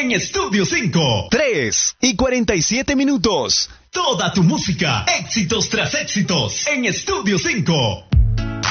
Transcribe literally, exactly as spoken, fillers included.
en Estudio cinco. tres y cuarenta y siete minutos. Toda tu música, éxitos tras éxitos, en Estudio cinco.